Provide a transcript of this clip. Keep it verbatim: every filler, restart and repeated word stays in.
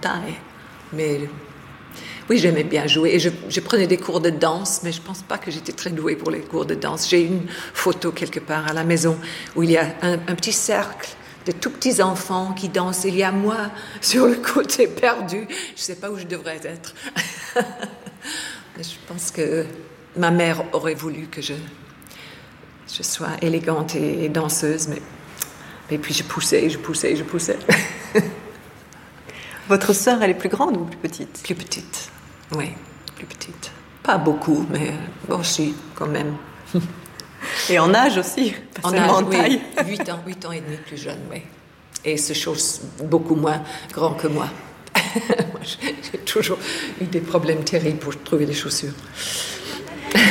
taille. Mais oui, j'aimais bien jouer. Et je, je prenais des cours de danse, mais je ne pense pas que j'étais très douée pour les cours de danse. J'ai une photo quelque part à la maison où il y a un, un petit cercle de tout petits enfants qui dansent. Il y a moi sur le côté perdu. Je ne sais pas où je devrais être. Mais je pense que ma mère aurait voulu que je, je sois élégante et, et danseuse. Mais, et puis je poussais, je poussais, je poussais. Votre sœur, elle est plus grande ou plus petite? Plus petite, oui, plus petite. Pas beaucoup, mais bon, si, quand même. Et en âge aussi, pas en seulement âge, en taille. Oui, huit ans, huit ans et demi plus jeune, oui. Et ce chose beaucoup moins grand que moi. Moi, j'ai toujours eu des problèmes terribles pour trouver des chaussures.